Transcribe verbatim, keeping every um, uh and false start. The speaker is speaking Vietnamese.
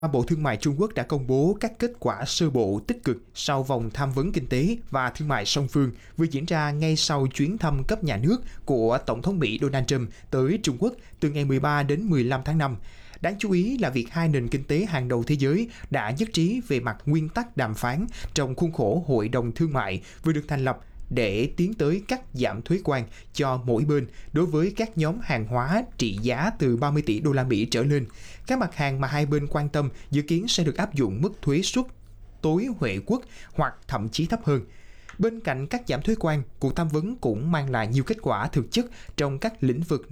Bộ Thương mại Trung Quốc đã công bố các kết quả sơ bộ tích cực sau vòng tham vấn kinh tế và thương mại song phương vừa diễn ra ngay sau chuyến thăm cấp nhà nước của Tổng thống Mỹ Donald Trump tới Trung Quốc từ ngày mười ba đến mười lăm tháng năm. Đáng chú ý là việc hai nền kinh tế hàng đầu thế giới đã nhất trí về mặt nguyên tắc đàm phán trong khuôn khổ Hội đồng Thương mại vừa được thành lập để tiến tới cắt giảm thuế quan cho mỗi bên đối với các nhóm hàng hóa trị giá từ ba mươi tỷ đô la Mỹ trở lên. Các mặt hàng mà hai bên quan tâm dự kiến sẽ được áp dụng mức thuế suất tối huệ quốc hoặc thậm chí thấp hơn. Bên cạnh cắt giảm thuế quan, cuộc tham vấn cũng mang lại nhiều kết quả thực chất trong các lĩnh vực